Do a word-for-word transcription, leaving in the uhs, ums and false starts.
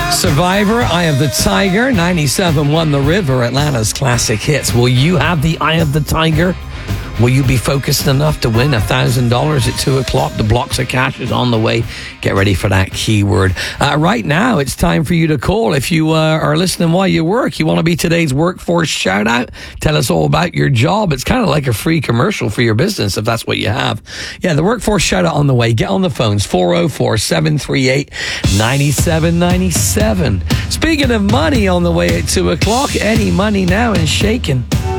Survivor, Eye of the Tiger, ninety-seven Won the River, Atlanta's classic hits. Will you have the Eye of the Tiger? Will you be focused enough to win one thousand dollars at two o'clock? The blocks of cash is on the way. Get ready for that keyword. Uh, right now, it's time for you to call. If you uh, are listening while you work, you want to be today's workforce shout-out, tell us all about your job. It's kind of like a free commercial for your business, if that's what you have. Yeah, the workforce shout-out on the way. Get on the phones, four oh four, seven three eight, nine seven nine seven. Speaking of money on the way at two o'clock, Eddie Money Now and Shaking.